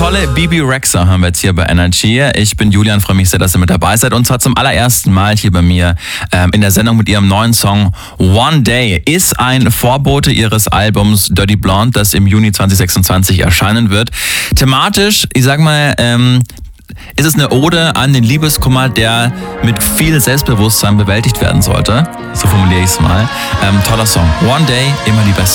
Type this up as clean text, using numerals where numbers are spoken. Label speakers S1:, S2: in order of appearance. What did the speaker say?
S1: tolle Bebe Rexha hören wir jetzt hier bei Energy. Ich bin Julian, freue mich sehr, dass ihr mit dabei seid. Und zwar zum allerersten Mal hier bei mir in der Sendung mit ihrem neuen Song One Day. Ist ein Vorbote ihres Albums Dirty Blonde, das im Juni 2026 erscheinen wird. Thematisch, ich sag mal, ist es eine Ode an den Liebeskummer, der mit viel Selbstbewusstsein bewältigt werden sollte. So formuliere ich es mal. Toller Song. One Day, immer die Beste.